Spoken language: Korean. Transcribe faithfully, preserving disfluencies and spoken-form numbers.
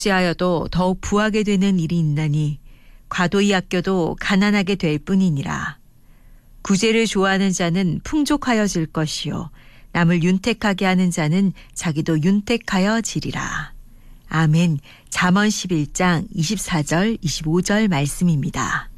어찌하여도 더욱 부하게 되는 일이 있나니 과도히 아껴도 가난하게 될 뿐이니라. 구제를 좋아하는 자는 풍족하여질 것이요 남을 윤택하게 하는 자는 자기도 윤택하여지리라. 아멘. 잠언 십일 장 이십사 절 이십오 절 말씀입니다.